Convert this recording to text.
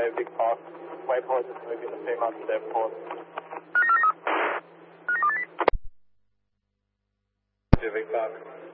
Vic Park. Waypoint is moving the female to the airport. Vic Park.